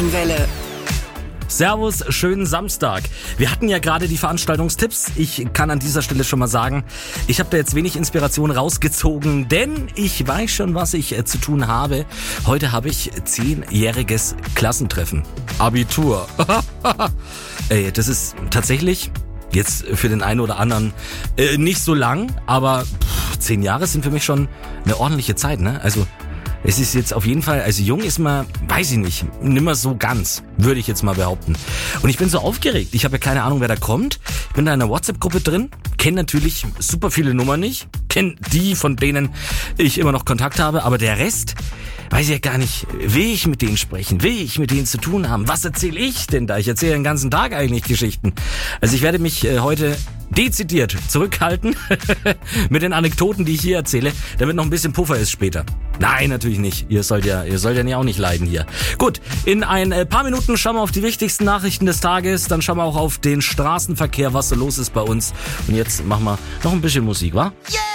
Welle. Servus, schönen Samstag. Wir hatten ja gerade die Veranstaltungstipps. Ich kann an dieser Stelle schon mal sagen, ich habe da jetzt wenig Inspiration rausgezogen, denn ich weiß schon, was ich zu tun habe. Heute habe ich 10-jähriges Klassentreffen. Abitur. Ey, das ist tatsächlich jetzt für den einen oder anderen nicht so lang, aber 10 Jahre sind für mich schon eine ordentliche Zeit, ne? Also es ist jetzt auf jeden Fall, also jung ist man, weiß ich nicht, nimmer so ganz, würde ich jetzt mal behaupten. Und ich bin so aufgeregt, ich habe ja keine Ahnung, wer da kommt. Ich bin da in einer WhatsApp-Gruppe drin, kenne natürlich super viele Nummern nicht, kenne die, von denen ich immer noch Kontakt habe, aber der Rest weiß ich ja gar nicht, will ich mit denen sprechen, will ich mit denen zu tun haben, was erzähle ich denn da? Ich erzähle den ganzen Tag eigentlich Geschichten. Also ich werde mich heute dezidiert zurückhalten mit den Anekdoten, die ich hier erzähle, damit noch ein bisschen Puffer ist später. Nein, natürlich nicht. Ihr sollt ja auch nicht leiden hier. Gut, in ein paar Minuten schauen wir auf die wichtigsten Nachrichten des Tages, dann schauen wir auch auf den Straßenverkehr, was so los ist bei uns. Und jetzt machen wir noch ein bisschen Musik, wa? Yeah!